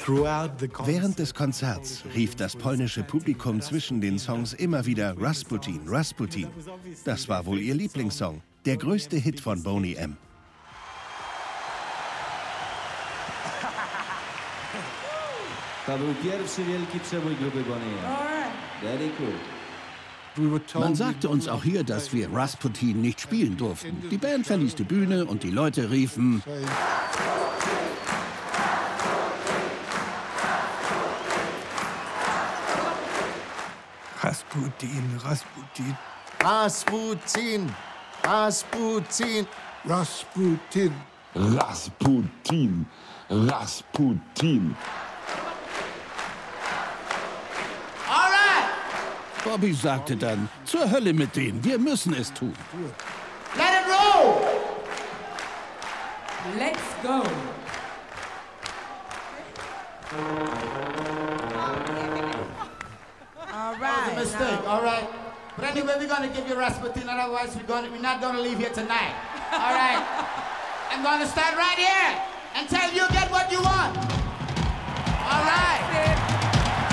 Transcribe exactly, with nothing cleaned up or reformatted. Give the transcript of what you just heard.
Während des Konzerts rief das polnische Publikum zwischen den Songs immer wieder Rasputin, Rasputin. Das war wohl ihr Lieblingssong, der größte Hit von Boney M. To był pierwszy wielki przebój grupy Boney M. Very cool. Man sagte uns auch hier, dass wir Rasputin nicht spielen durften. Die Band verließ die Bühne und die Leute riefen... Rasputin, Rasputin. Rasputin, Rasputin. Rasputin. Rasputin, Rasputin. Bobby sagte dann, zur Hölle mit denen, wir müssen es tun. Let it roll! Let's go! All right. That was a mistake, all right? But anyway, we're going to give you Rasputin, otherwise we're, gonna, we're not going to leave here tonight. All right? I'm going to start right here.